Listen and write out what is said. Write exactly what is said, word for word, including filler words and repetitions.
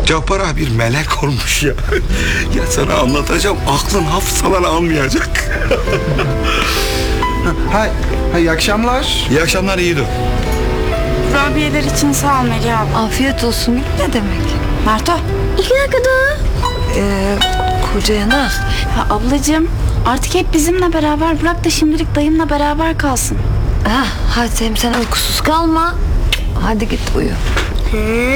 Cabbar abi bir melek olmuş ya. Ya sana anlatacağım, aklın hafızalar almayacak. Ha, ha, iyi akşamlar. İyi akşamlar Yiğido. Kurabiyeler için sağ ol Melih abi. Afiyet olsun ne demek? Merto. İki dakikada. Ee, kocayana. Ha, ablacığım artık hep bizimle beraber bırak da şimdilik dayımla beraber kalsın. Ha, hadi hem sen uykusuz kalma. Hadi git uyu.